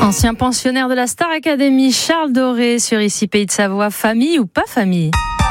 Ancien pensionnaire de la Star Academy, Charles Doré sur Ici Pays de Savoie. Famille ou pas famille ?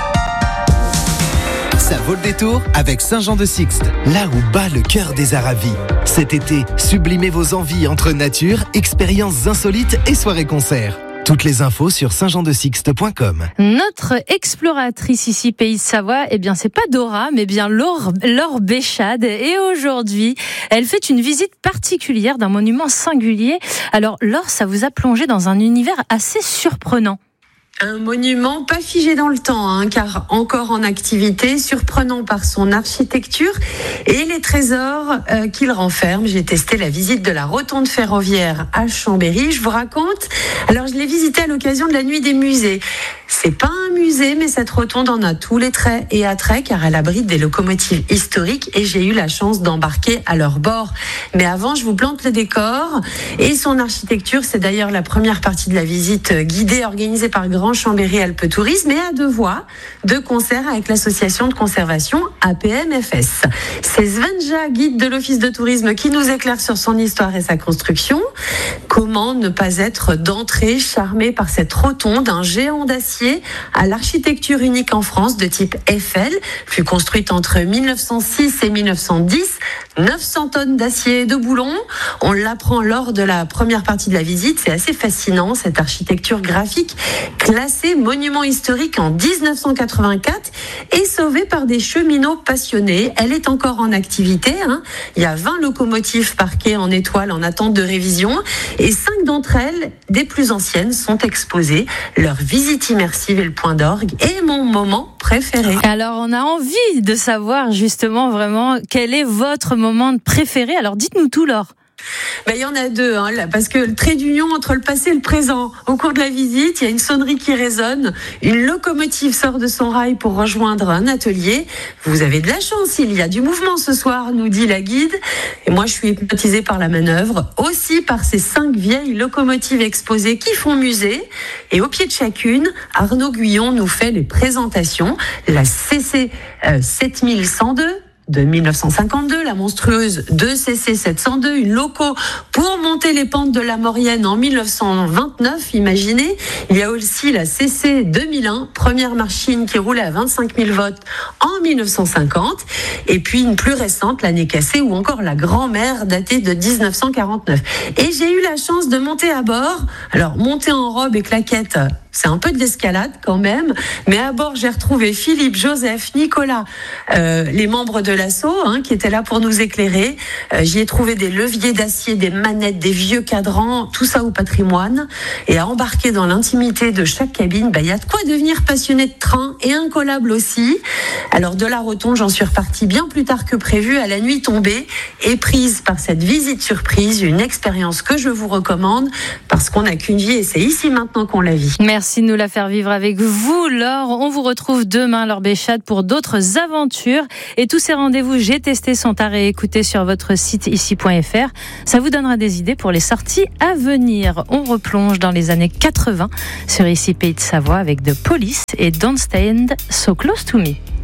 Ça vaut le détour avec Saint-Jean-de-Sixte, là où bat le cœur des Aravis. Cet été, sublimez vos envies entre nature, expériences insolites et soirées-concerts. Toutes les infos sur saintjeandesixte.com. Notre exploratrice ici Pays de Savoie, c'est pas Dora, mais bien Laure Béchade. Et aujourd'hui, elle fait une visite particulière d'un monument singulier. Alors Laure, ça vous a plongé dans un univers assez surprenant. Un monument pas figé dans le temps, car encore en activité, surprenant par son architecture et les trésors qu'il renferme. J'ai testé la visite de la rotonde ferroviaire à Chambéry. Je vous raconte. Alors, je l'ai visité à l'occasion de la nuit des musées. C'est pas un musée, mais cette rotonde en a tous les traits et attraits, car elle abrite des locomotives historiques et j'ai eu la chance d'embarquer à leur bord. Mais avant, je vous plante le décor et son architecture. C'est d'ailleurs la première partie de la visite guidée organisée par Grand Chambéry Alpes Tourisme et à deux voix, de concert avec l'association de conservation APMFS. C'est Svenja, guide de l'Office de tourisme, qui nous éclaire sur son histoire et sa construction. Comment ne pas être d'entrée charmé par cette rotonde, un géant d'acier à l'architecture unique en France de type Eiffel, fut construite entre 1906 et 1910, 900 tonnes d'acier et de boulons. On l'apprend lors de la première partie de la visite. C'est assez fascinant, cette architecture graphique classée monument historique en 1984 et sauvée par des cheminots passionnés. Elle est encore en activité. Il y a 20 locomotives parquées en étoile en attente de révision et 5 d'entre elles, des plus anciennes, sont exposées. Leur visite immersive est le point d'orgue et mon moment préféré. Alors, on a envie de savoir justement vraiment quel est votre moment préféré. Alors, dites-nous tout, Laure. Il y en a deux, parce que le trait d'union entre le passé et le présent. Au cours de la visite, il y a une sonnerie qui résonne. Une locomotive sort de son rail pour rejoindre un atelier. Vous avez de la chance, il y a du mouvement ce soir, nous dit la guide. Et moi, je suis hypnotisée par la manœuvre, aussi par ces 5 vieilles locomotives exposées qui font musée. Et au pied de chacune, Arnaud Guyon nous fait les présentations. La CC 7102. De 1952, la monstrueuse 2CC 702, une loco pour monter les pentes de la Maurienne en 1929, imaginez. Il y a aussi la CC 2001, première machine qui roulait à 25 000 watts en 1950. Et puis une plus récente, l'année cassée, ou encore la grand-mère datée de 1949. Et j'ai eu la chance de monter à bord. Alors, monter en robe et claquettes, c'est un peu de l'escalade quand même, mais à bord j'ai retrouvé Philippe, Joseph, Nicolas, les membres de l'assaut qui étaient là pour nous éclairer. J'y ai trouvé des leviers d'acier, des manettes, des vieux cadrans, tout ça au patrimoine. Et à embarquer dans l'intimité de chaque cabine, y a de quoi devenir passionné de train et incollable aussi. Alors de la rotonde, j'en suis repartie bien plus tard que prévu à la nuit tombée et prise par cette visite surprise, une expérience que je vous recommande parce qu'on n'a qu'une vie et c'est ici maintenant qu'on la vit. Merci de nous la faire vivre avec vous, Laure. On vous retrouve demain, Laure Béchade, pour d'autres aventures. Et tous ces rendez-vous, j'ai testé, sont à réécouter sur votre site ici.fr. Ça vous donnera des idées pour les sorties à venir. On replonge dans les années 80 sur Ici Pays de Savoie avec The Police et Don't Stand So Close to Me.